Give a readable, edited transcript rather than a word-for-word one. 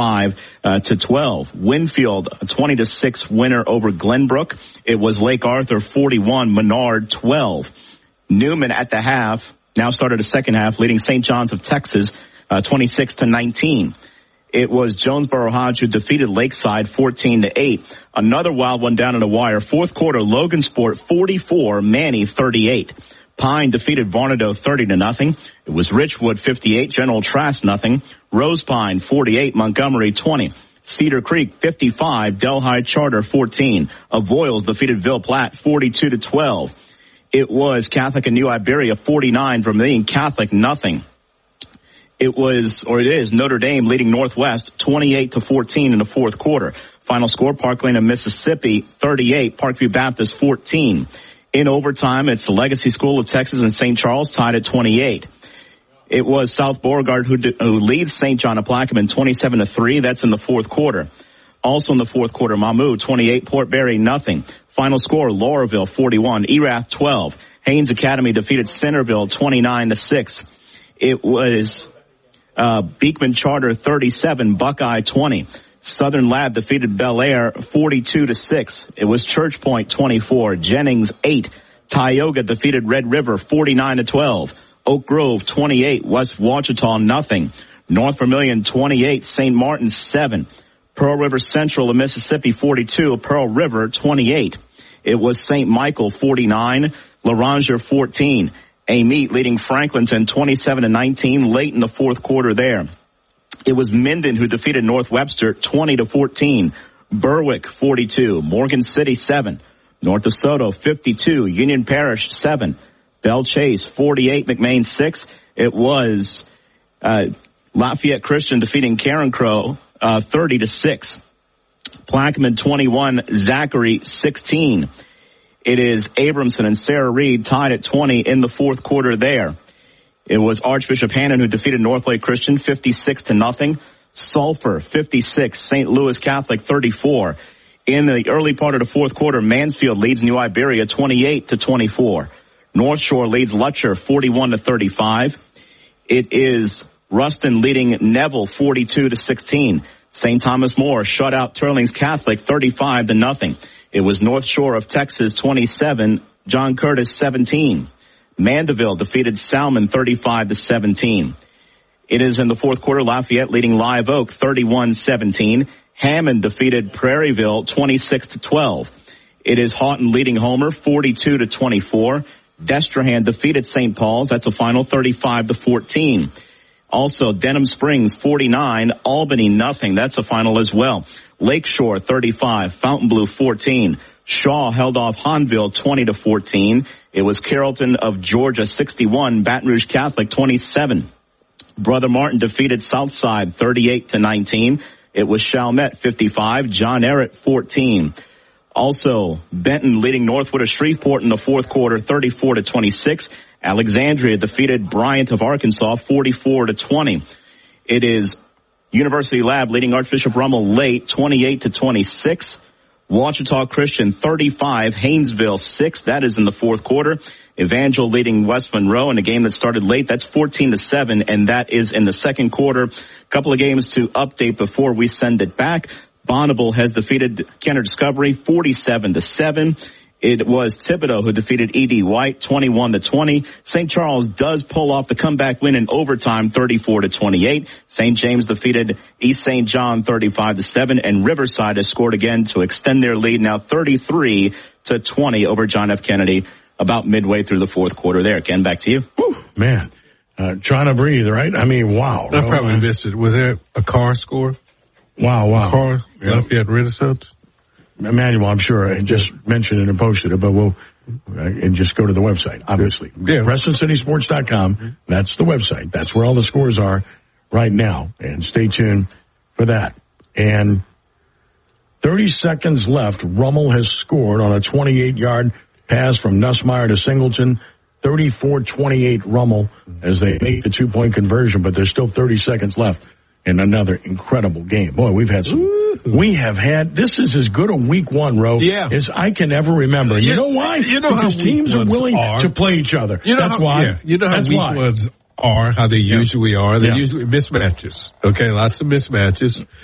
35-12. Winfield, a 20-6 winner over Glenbrook. It was Lake Arthur 41, Menard 12. Newman at the half, now started the second half, leading St. John's of Texas 26-19. It was Jonesboro Hodge who defeated Lakeside 14-8. Another wild one down in the wire. Fourth quarter, Logansport 44, Manny 38. Pine defeated Varnado 30-0. It was Richwood 58, General Trask 0. Rose Pine 48, Montgomery 20. Cedar Creek 55, Delhi Charter 14. Avoyles defeated Ville Platte 42-12. It was Catholic and New Iberia 49, Vermilion Catholic 0. It is Notre Dame leading Northwest 28-14 in the fourth quarter. Final score, Parkland and Mississippi 38, Parkview Baptist 14. In overtime, it's the Legacy School of Texas and St. Charles tied at 28. It was South Beauregard who leads St. John of Plaquemine 27-3. That's in the fourth quarter. Also in the fourth quarter, Mamou 28, Port Barry 0. Final score, Lauraville 41, Erath 12. Haynes Academy defeated Centerville 29-6. It was Beekman Charter 37, Buckeye 20. Southern Lab defeated Bel Air 42-6. It was Church Point 24, Jennings 8. Tioga defeated Red River 49-12. Oak Grove 28, West Ouachita 0. North Vermilion 28, St. Martin 7. Pearl River Central of Mississippi 42, Pearl River 28. It was St. Michael 49, Laranger 14. Amite leading Franklinton 27-19 late in the fourth quarter there. It was Minden who defeated North Webster 20-14. Berwick 42, Morgan City 7. North DeSoto 52, Union Parish 7. Belle Chase 48, McMain 6. It was Lafayette Christian defeating Karen Crow 30-6. Plaquemine 21, Zachary 16. It is Abramson and Sarah Reed tied at 20 in the fourth quarter there. It was Archbishop Hannon who defeated Northlake Christian 56-0. Sulphur 56, St. Louis Catholic 34. In the early part of the fourth quarter, Mansfield leads New Iberia 28-24. North Shore leads Lutcher 41-35. It is Ruston leading Neville 42-16. St. Thomas More shut out Turlings Catholic 35-0. It was North Shore of Texas 27, John Curtis 17. Mandeville defeated Salmon 35-17. It is in the fourth quarter, Lafayette leading Live Oak 31-17. Hammond defeated Prairieville 26-12. It is Houghton leading Homer 42-24. Destrehan defeated St. Paul's. That's a final 35-14. Also, Denham Springs 49, Albany 0. That's a final as well. Lakeshore 35, Fontainebleau 14. Shaw held off Hahnville 20-14. It was Carrollton of Georgia 61, Baton Rouge Catholic 27. Brother Martin defeated Southside 38-19. It was Chalmette 55, John Ehret 14. Also, Benton leading Northwood of Shreveport in the fourth quarter 34-26. Alexandria defeated Bryant of Arkansas 44-20. It is University Lab leading Archbishop Rummel late 28-26. Ouachita Christian 35, Haynesville 6. That is in the fourth quarter. Evangel leading West Monroe in a game that started late. That's 14-7, and that is in the second quarter. Couple of games to update before we send it back. Bonneville has defeated Kenner Discovery 47-7. It was Thibodaux who defeated E.D. White 21-20. St. Charles does pull off the comeback win in overtime 34-28. St. James defeated East St. John 35-7, and Riverside has scored again to extend their lead now 33-20 over John F. Kennedy about midway through the fourth quarter there. Ken, back to you. Whew, man, trying to breathe, right? I mean, wow. I probably missed it. Was there a car score? Wow. Car? Lafayette Renaissance? Emmanuel, I'm sure I just mentioned it and posted it, but we'll and just go to the website, obviously. Yeah. PrestonCitySports.com. That's the website. That's where all the scores are right now. And stay tuned for that. And 30 seconds left. Rummel has scored on a 28-yard pass from Nussmeier to Singleton. 34-28 Rummel as they make the 2-point conversion, but there's still 30 seconds left in another incredible game. Boy, we have had, this is as good a week one, Ro, as I can ever remember. You know why? Because teams are willing to play each other. That's why. Yeah. You know how week ones are, how they usually are. They're usually mismatches. Okay, lots of mismatches.